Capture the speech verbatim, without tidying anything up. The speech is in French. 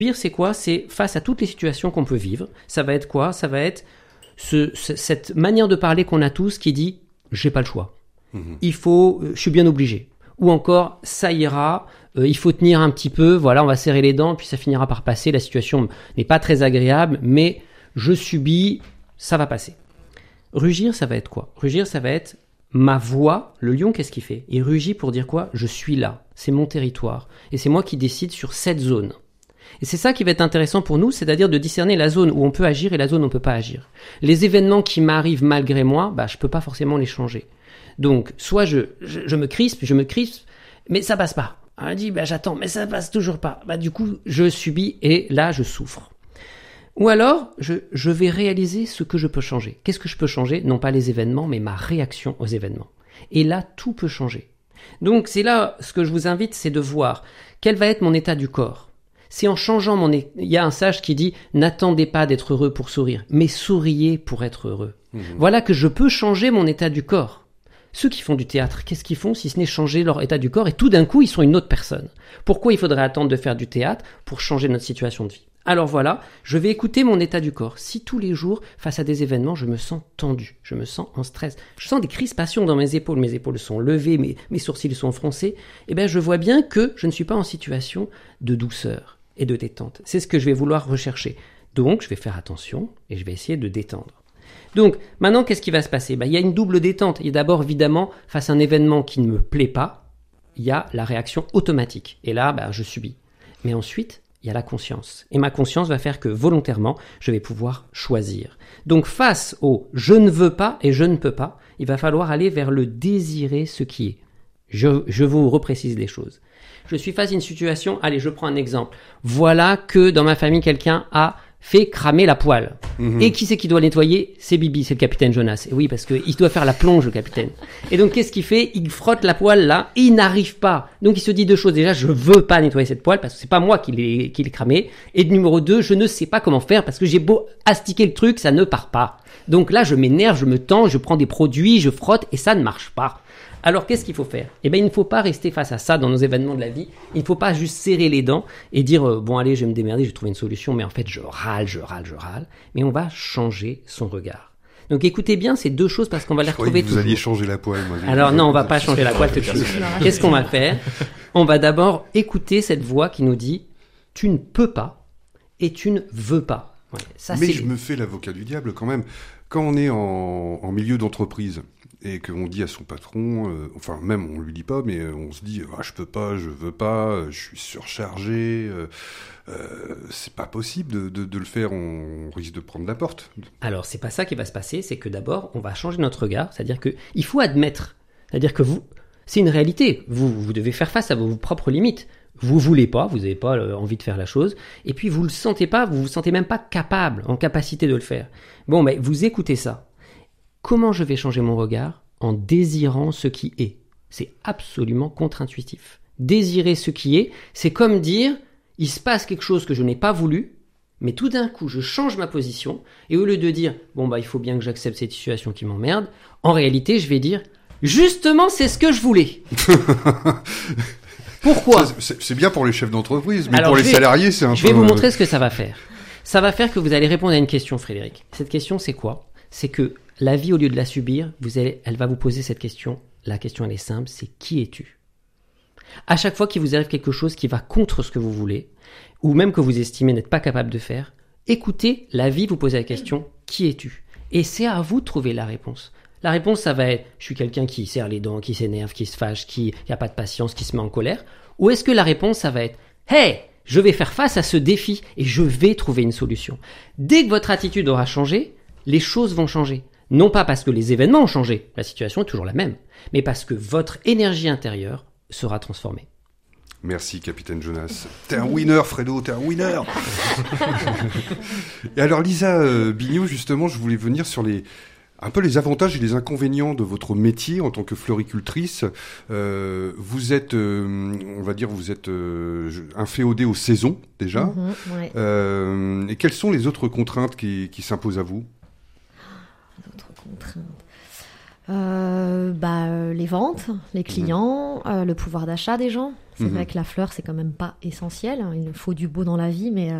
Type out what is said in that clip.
Pire, c'est quoi ? C'est face à toutes les situations qu'on peut vivre. Ça va être quoi ? Ça va être ce, ce, cette manière de parler qu'on a tous qui dit « j'ai pas le choix mmh. ». Il faut, euh, je suis bien obligé. Ou encore « ça ira, euh, il faut tenir un petit peu, voilà, on va serrer les dents, puis ça finira par passer. La situation n'est pas très agréable, mais je subis, ça va passer ». Rugir, ça va être quoi ? Rugir, ça va être ma voix. Le lion, qu'est-ce qu'il fait ? Il rugit pour dire quoi ? Je suis là, c'est mon territoire. Et c'est moi qui décide sur cette zone. Et c'est ça qui va être intéressant pour nous, c'est-à-dire de discerner la zone où on peut agir et la zone où on ne peut pas agir. Les événements qui m'arrivent malgré moi, bah, je ne peux pas forcément les changer. Donc, soit je, je, je me crispe, je me crispe, mais ça passe pas. On dit, bah, j'attends, mais ça passe toujours pas. Bah, du coup, je subis et là, je souffre. Ou alors, je, je vais réaliser ce que je peux changer. Qu'est-ce que je peux changer ? Non pas les événements, mais ma réaction aux événements. Et là, tout peut changer. Donc, c'est là, ce que je vous invite, c'est de voir quel va être mon état du corps. C'est en changeant mon... É... Il y a un sage qui dit « N'attendez pas d'être heureux pour sourire, mais souriez pour être heureux. Mmh. » Voilà que je peux changer mon état du corps. Ceux qui font du théâtre, qu'est-ce qu'ils font si ce n'est changer leur état du corps ? Et tout d'un coup, ils sont une autre personne. Pourquoi il faudrait attendre de faire du théâtre pour changer notre situation de vie ? Alors voilà, je vais écouter mon état du corps. Si tous les jours, face à des événements, je me sens tendu, je me sens en stress, je sens des crispations dans mes épaules, mes épaules sont levées, mes, mes sourcils sont froncés, eh bien je vois bien que je ne suis pas en situation de douceur et de détente. C'est ce que je vais vouloir rechercher. Donc, je vais faire attention et je vais essayer de détendre. Donc, maintenant, qu'est-ce qui va se passer ? Ben, il y a une double détente. Il y a d'abord, évidemment, face à un événement qui ne me plaît pas, il y a la réaction automatique. Et là, ben, je subis. Mais ensuite, il y a la conscience. Et ma conscience va faire que, volontairement, je vais pouvoir choisir. Donc, face au « je ne veux pas » et « je ne peux pas », il va falloir aller vers le « désirer ce qui est ». Je, je vous reprécise les choses. Je suis face à une situation, allez, je prends un exemple. Voilà que dans ma famille, quelqu'un a fait cramer la poêle. Mmh. Et qui c'est qui doit nettoyer ? C'est Bibi, c'est le capitaine Jonas. Et oui, parce qu'il doit faire la plonge, le capitaine. Et donc, qu'est-ce qu'il fait ? Il frotte la poêle là, et il n'arrive pas. Donc, il se dit deux choses. Déjà, je veux pas nettoyer cette poêle, parce que c'est pas moi qui l'ai, qui l'ai cramée. Et numéro deux, je ne sais pas comment faire, parce que j'ai beau astiquer le truc, ça ne part pas. Donc là, je m'énerve, je me tends, je prends des produits, je frotte, et ça ne marche pas. Alors, qu'est-ce qu'il faut faire ? Eh bien, il ne faut pas rester face à ça dans nos événements de la vie. Il ne faut pas juste serrer les dents et dire euh, « bon, allez, je vais me démerder, je vais trouver une solution. » Mais en fait, je râle, je râle, je râle. Mais on va changer son regard. Donc, écoutez bien ces deux choses parce qu'on va les retrouver toujours. Vous alliez changer la poêle. Moi, Alors non, on ne va pas changer la poêle. Qu'est-ce qu'on va faire ? On va d'abord écouter cette voix qui nous dit « tu ne peux pas et tu ne veux pas. Ouais, » ça, Mais c'est... je me fais l'avocat du diable quand même. Quand on est en, en milieu d'entreprise... et qu'on dit à son patron, euh, enfin même on lui dit pas, mais on se dit ah, je peux pas, je veux pas, je suis surchargé, euh, euh, c'est pas possible de, de, de le faire, on risque de prendre la porte. Alors c'est pas ça qui va se passer, c'est que d'abord on va changer notre regard, c'est-à-dire que il faut admettre, c'est-à-dire que vous, c'est une réalité, vous vous devez faire face à vos, vos propres limites. Vous voulez pas, vous n'avez pas envie de faire la chose, et puis vous le sentez pas, vous vous sentez même pas capable, en capacité de le faire. Bon, ben vous écoutez ça. Comment je vais changer mon regard ? En désirant ce qui est. C'est absolument contre-intuitif. Désirer ce qui est, c'est comme dire, il se passe quelque chose que je n'ai pas voulu, mais tout d'un coup, je change ma position, et au lieu de dire, bon bah il faut bien que j'accepte cette situation qui m'emmerde, en réalité, je vais dire, justement, c'est ce que je voulais. Pourquoi ? Ça, c'est, c'est bien pour les chefs d'entreprise, mais Alors, pour les vais, salariés, c'est un je peu... Je vais vous montrer ce que ça va faire. Ça va faire que vous allez répondre à une question, Frédéric. Cette question, c'est quoi ? C'est que la vie, au lieu de la subir, vous allez, elle va vous poser cette question. La question, elle est simple, c'est qui es-tu ? À chaque fois qu'il vous arrive quelque chose qui va contre ce que vous voulez, ou même que vous estimez n'être pas capable de faire, écoutez la vie vous poser la question, qui es-tu ? Et c'est à vous de trouver la réponse. La réponse, ça va être, je suis quelqu'un qui serre les dents, qui s'énerve, qui se fâche, qui n'a pas de patience, qui se met en colère. Ou est-ce que la réponse, ça va être, hey, je vais faire face à ce défi et je vais trouver une solution. Dès que votre attitude aura changé, les choses vont changer. Non pas parce que les événements ont changé, la situation est toujours la même, mais parce que votre énergie intérieure sera transformée. Merci, capitaine Jonas. T'es un winner, Fredo, t'es un winner. Et alors, Lisa euh, Bignou, justement, je voulais venir sur les un peu les avantages et les inconvénients de votre métier en tant que floricultrice. Euh, vous êtes, euh, on va dire, vous êtes euh, inféodée aux saisons déjà. Mmh, ouais. euh, et quelles sont les autres contraintes qui, qui s'imposent à vous ? D'autres contraintes. euh, bah, euh, les ventes, les clients, mmh. euh, le pouvoir d'achat des gens. C'est mmh. vrai que la fleur, c'est quand même pas essentiel. Il faut du beau dans la vie, mais euh,